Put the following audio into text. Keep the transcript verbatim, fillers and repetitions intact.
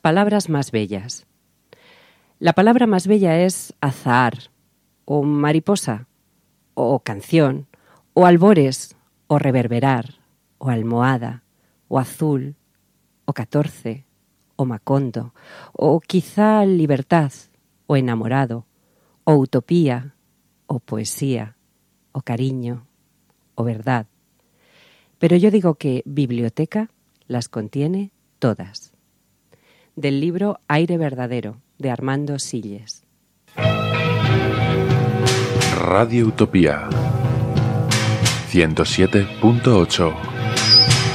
palabras más bellas. La palabra más bella es azahar, o mariposa, o canción, o albores, o reverberar, o almohada, o azul, o catorce, o macondo, o quizá libertad, o enamorado, o utopía, o poesía, o cariño, o verdad. Pero yo digo que biblioteca las contiene todas. Del libro Aire verdadero, de Armando Silles. Radio Utopía ciento siete punto ocho.